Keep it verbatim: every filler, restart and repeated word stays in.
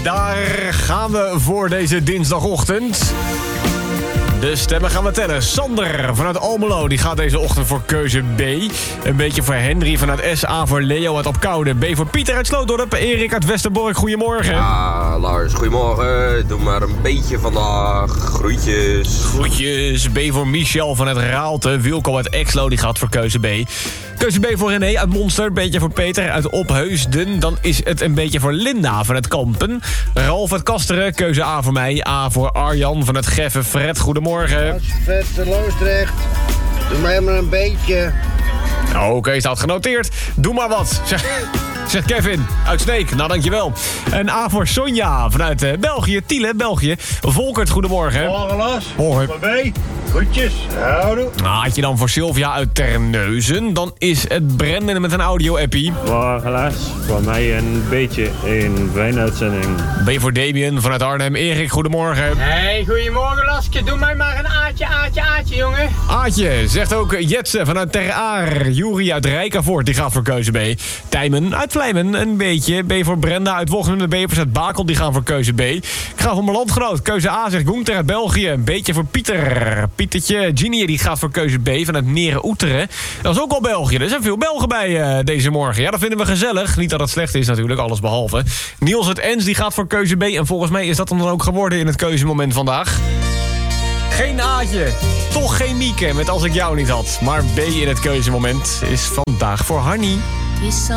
daar gaan we voor deze dinsdagochtend. De stemmen gaan we tellen. Sander vanuit Almelo, die gaat deze ochtend voor keuze B. Een beetje voor Henry vanuit S. A voor Leo uit Opkoude. B voor Pieter uit Slootdorp. Erik uit Westerbork, goedemorgen. Ja, Lars, goedemorgen. Doe maar een beetje vandaag. Groetjes. Groetjes. B voor Michel vanuit Raalte. Wilco uit Exlo, die gaat voor keuze B. Keuze B voor René uit Monster. Beetje voor Peter uit Opheusden. Dan is het een beetje voor Linda vanuit Kampen. Ralf uit Kasteren. Keuze A voor mij. A voor Arjan vanuit Geffen. Fred, goedemorgen. Fred de Loosdrecht. Doe mij maar een beetje. Oké, okay, staat genoteerd. Doe maar wat. Zeg, zegt Kevin uit Sneek. Nou, dankjewel. En A voor Sonja vanuit uh, België. Tiele, België. Volkert, goedemorgen. Morgen, Lars. Hoi. B. Groetjes. Houdoe. Had je dan voor Sylvia uit Terneuzen. Dan is het Brendan met een audio-appie. Morgen, Lars. Voor mij een beetje een fijne uitzending. B voor Damien vanuit Arnhem. Erik, goedemorgen. Hey, goedemorgen, Laske. Doe mij maar een aatje, aatje, aatje, jongen. Aatje, zegt ook Jetse vanuit Ter Aar. Juri uit Rijkenvoort, die gaat voor keuze B. Tijmen uit Vlijmen, een beetje. B voor Brenda uit Wochten. De B voor Bakel, die gaan voor keuze B. Ik ga voor mijn landgenoot. Keuze A, zegt Gunther uit België. Een beetje voor Pieter. Pietertje. Ginny, die gaat voor keuze B vanuit Meren-Oeteren. Dat is ook al België. Er zijn veel Belgen bij uh, deze morgen. Ja, dat vinden we gezellig. Niet dat het slecht is natuurlijk, alles behalve. Niels uit Ens, die gaat voor keuze B. En volgens mij is dat dan ook geworden in het keuzemoment vandaag. Geen Aatje. Toch geen Mieke, met Als ik jou niet had. Maar B in het keuzemoment is vandaag voor Hanny.